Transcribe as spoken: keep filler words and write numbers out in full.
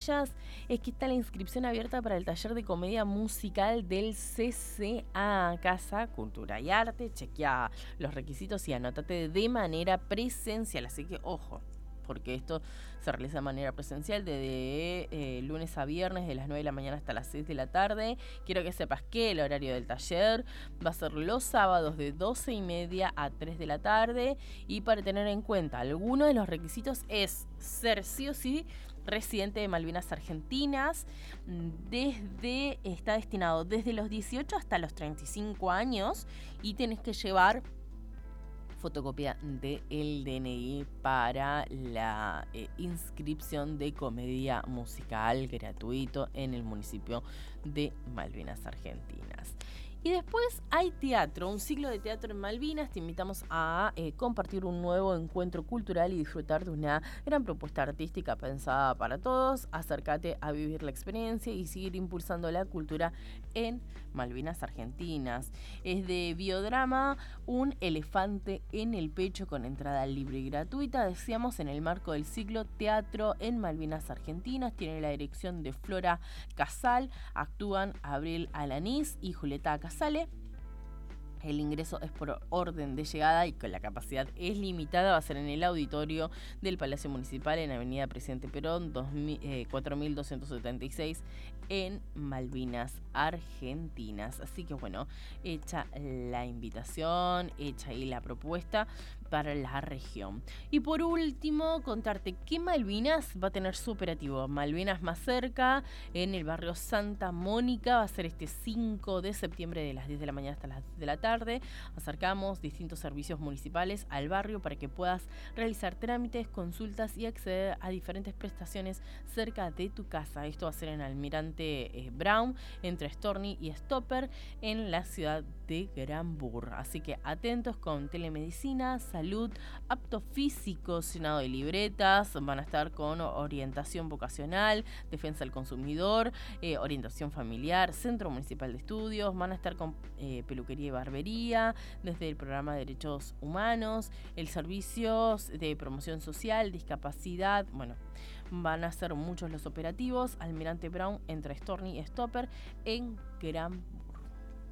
ellas es que está la inscripción abierta para el taller de comedia musical del C C A, Casa Cultura y Arte. Chequea los requisitos y anótate de manera presencial, así que ojo, porque esto se realiza de manera presencial desde eh, lunes a viernes de las nueve de la mañana hasta las seis de la tarde. Quiero que sepas que el horario del taller va a ser los sábados de doce y media a tres de la tarde, y para tener en cuenta algunos de los requisitos es ser sí o sí residente de Malvinas Argentinas, desde está destinado desde los dieciocho hasta los treinta y cinco años, y tenés que llevar fotocopia del D N I para la eh, inscripción de comedia musical gratuito en el municipio de Malvinas Argentinas. Y después hay teatro, un ciclo de teatro en Malvinas. Te invitamos a eh, compartir un nuevo encuentro cultural y disfrutar de una gran propuesta artística pensada para todos. Acércate a vivir la experiencia y seguir impulsando la cultura en Malvinas Argentinas. Es de biodrama, Un elefante en el pecho, con entrada libre y gratuita. Decíamos, en el marco del ciclo Teatro en Malvinas Argentinas. Tiene la dirección de Flora Casal. Actúan Abril Alanís y Julieta Casale. El ingreso es por orden de llegada y con la capacidad es limitada. Va a ser en el auditorio del Palacio Municipal en Avenida Presidente Perón cuatro mil doscientos setenta y seis en Malvinas Argentinas. Así que bueno, hecha la invitación, hecha ahí la propuesta para la región. Y por último, contarte que Malvinas va a tener su operativo Malvinas Más Cerca en el barrio Santa Mónica. Va a ser este cinco de septiembre de las diez de la mañana hasta las diez de la tarde. Acercamos distintos servicios municipales al barrio para que puedas realizar trámites, consultas y acceder a diferentes prestaciones cerca de tu casa. Esto va a ser en Almirante eh, Brown, entre Storni y Stopper, en la ciudad de Granburg. Así que atentos con telemedicina, salud, apto físico, llenado de libretas. Van a estar con orientación vocacional, defensa del consumidor, eh, orientación familiar, centro municipal de estudios. Van a estar con eh, peluquería y barbería, desde el programa de derechos humanos, el servicio de promoción social, discapacidad. Bueno, van a ser muchos los operativos. Almirante Brown, entre Storni y Stopper, en Granburg.